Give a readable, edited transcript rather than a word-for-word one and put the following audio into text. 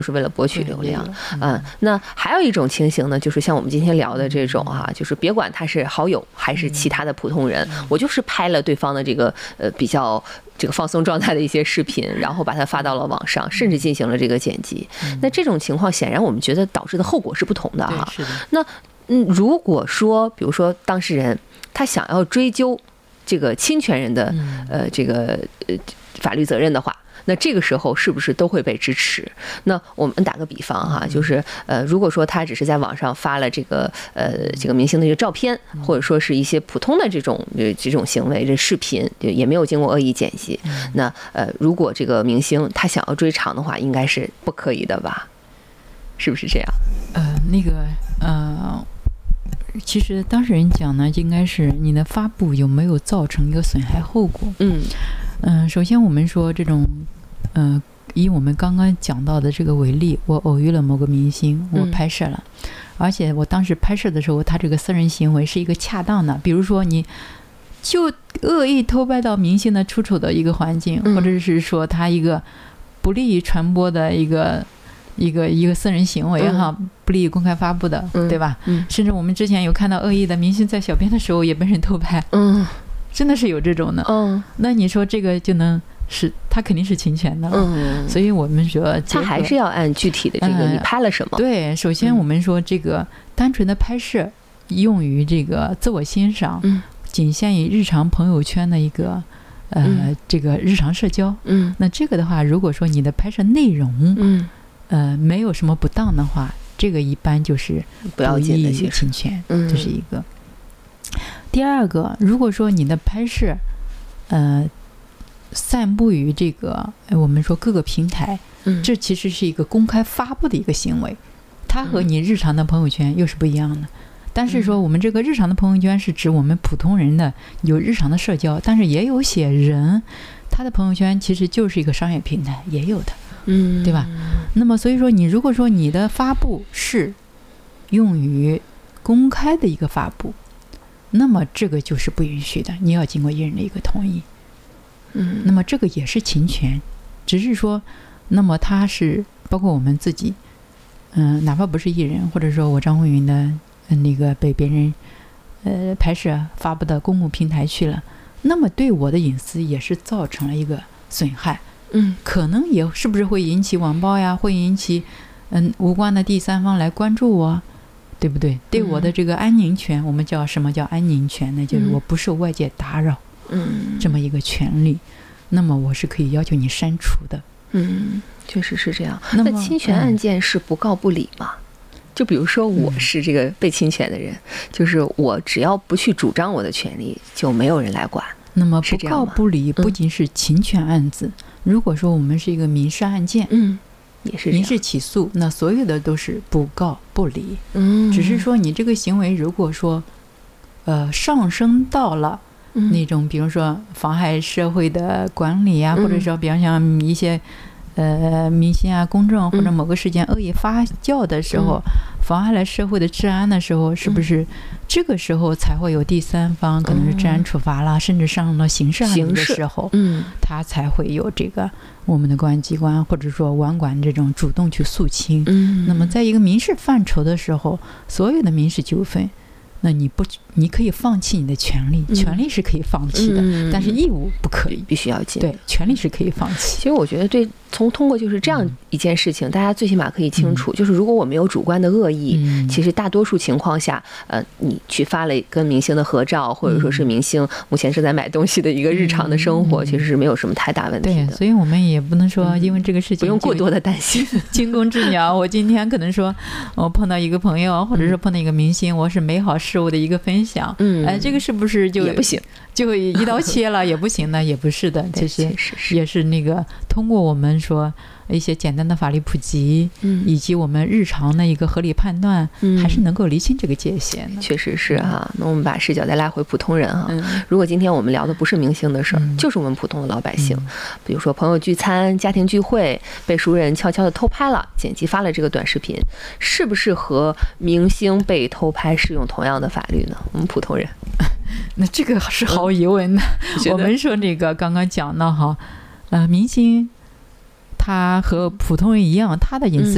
是为了博取流量。那还有一种情形呢，就是像我们今天聊的这种就是别管他是好友还是其他的普通人，我就是拍了对方的这个比较这个放松状态的一些视频，然后把它发到了网上，甚至进行了这个剪辑。那这种情况显然我们觉得导致的后果是不同的哈。那如果说比如说当事人他想要追究这个侵权人的这个法律责任的话，那这个时候是不是都会被支持？那我们打个比方哈，就是如果说他只是在网上发了这个明星的这个照片，或者说是一些普通的这种行为这视频，也没有经过恶意剪辑，那如果这个明星他想要追偿的话，应该是不可以的吧？是不是这样？ 其实当事人讲呢，应该是你的发布有没有造成一个损害后果。首先我们说这种以我们刚刚讲到的这个为例，我偶遇了某个明星，我拍摄了，而且我当时拍摄的时候，他这个私人行为是一个恰当的，比如说你就恶意偷拍到明星的出丑的一个环境，或者是说他一个不利于传播的一个私人行为不利于公开发布的，对吧？甚至我们之前有看到恶意的明星在小便的时候也被人偷拍，真的是有这种的。那你说这个就能是他肯定是侵权的了。所以我们说他还是要按具体的这个你拍了什么。 对，首先我们说这个单纯的拍摄用于这个自我欣赏，仅限于日常朋友圈的一个这个日常社交。那这个的话，如果说你的拍摄内容没有什么不当的话，这个一般就是不要紧的侵权，这是一个。第二个，如果说你的拍摄散布于这个我们说各个平台，这其实是一个公开发布的一个行为，它和你日常的朋友圈又是不一样的。但是说我们这个日常的朋友圈是指我们普通人的有日常的社交，但是也有些人他的朋友圈其实就是一个商业平台，也有的。对吧？那么所以说你如果说你的发布是用于公开的一个发布，那么这个就是不允许的，你要经过艺人的一个同意。那么这个也是侵权，只是说那么它是包括我们自己哪怕不是艺人，或者说我张慧云的那个被别人拍摄发布到公共平台去了，那么对我的隐私也是造成了一个损害。可能也是不是会引起网暴呀，会引起无关的第三方来关注我，对不对？对我的这个安宁权，我们叫什么叫安宁权呢？就是我不受外界打扰，这么一个权利，那么我是可以要求你删除的。 确实是这样。那侵权案件是不告不理吗？就比如说我是这个被侵权的人，就是我只要不去主张我的权利，就没有人来管。 那么不告不理不仅是侵权案子，如果说我们是一个民事案件， 也是民事起诉，那所有的都是不告不理。只是说你这个行为如果说上升到了那种比如说妨害社会的管理啊，或者说比方像一些明星啊、公众或者某个事件恶意发酵的时候，妨害了社会的治安的时候，是不是这个时候才会有第三方可能是治安处罚啦，甚至上了刑事案子的时候，他才会有这个我们的公安机关或者说网管这种主动去肃清。那么在一个民事范畴的时候，所有的民事纠纷，那你可以放弃你的权利，权利是可以放弃的，但是义务不可以， 必须要尽。 对，权利是可以放弃。 其实我觉得通过就是这样一件事情，大家最起码可以清楚，就是如果我没有主观的恶意，其实大多数情况下，你去发了跟明星的合照，或者说是明星目前是在买东西的一个日常的生活，其实是没有什么太大问题的。 对，所以我们也不能说因为这个事情不用过多的担心。 惊弓之鸟，我今天可能说我碰到一个朋友，或者是碰到一个明星，我是美好事物的一个分享，这个是不是就也不行， 就一刀切了也不行呢？也不是的，其实也是那个通过我们说一些简单的法律普及，以及我们日常的一个合理判断，还是能够厘清这个界限的。 确实是哈。那我们把视角再拉回普通人哈。如果今天我们聊的不是明星的事儿，就是我们普通的老百姓，比如说朋友聚餐、家庭聚会，被熟人悄悄的偷拍了，剪辑发了这个短视频，是不是和明星被偷拍适用同样的法律呢？我们普通人， 那这个是毫无疑问的。我们说这个刚刚讲到哈，明星他和普通人一样，他的隐私